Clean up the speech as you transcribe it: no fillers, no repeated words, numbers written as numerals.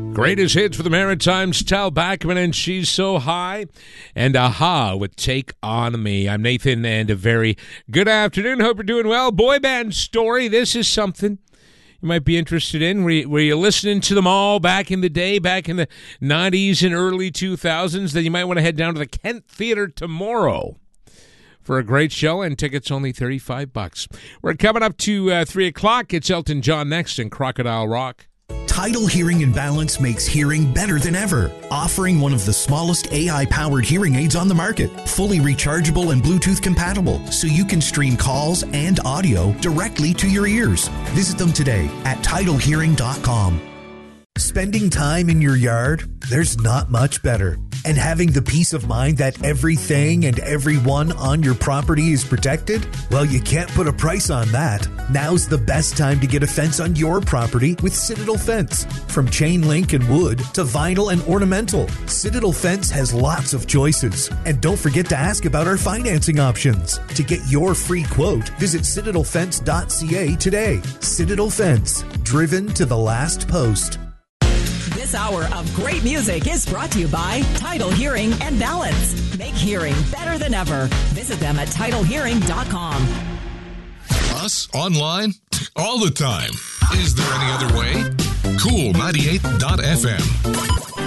Greatest hits for the Maritimes, Tal Bachman and She's So High, and Aha with Take On Me. I'm Nathan, and a very good afternoon. Hope you're doing well. Boy band story. This is something you might be interested in. Were you listening to them all back in the day, back in the 90s and early 2000s? Then you might want to head down to the Kent Theater tomorrow for a great show, and tickets only $35. We're coming up to 3 o'clock. It's Elton John next and Crocodile Rock. Tidal Hearing and Balance makes hearing better than ever, offering one of the smallest AI-powered hearing aids on the market, fully rechargeable and Bluetooth compatible, so you can stream calls and audio directly to your ears. Visit them today at TidalHearing.com. Spending time in your yard? There's not much better. And having the peace of mind that everything and everyone on your property is protected? Well, you can't put a price on that. Now's the best time to get a fence on your property with Citadel Fence. From chain link and wood to vinyl and ornamental, Citadel Fence has lots of choices. And don't forget to ask about our financing options. To get your free quote, visit citadelfence.ca today. Citadel Fence, driven to the last post. This hour of great music is brought to you by Tidal Hearing and Balance. Make hearing better than ever. Visit them at TidalHearing.com. Us online all the time. Is there any other way? Cool 98.fm.